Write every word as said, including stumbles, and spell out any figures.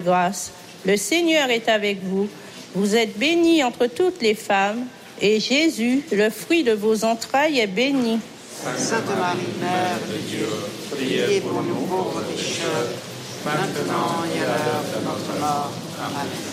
grâce, le Seigneur est avec vous. Vous êtes bénie entre toutes les femmes, et Jésus, le fruit de vos entrailles, est béni. Sainte Marie, Mère de Dieu, priez pour nous pauvres pécheurs, maintenant et à l'heure de notre mort. Amen.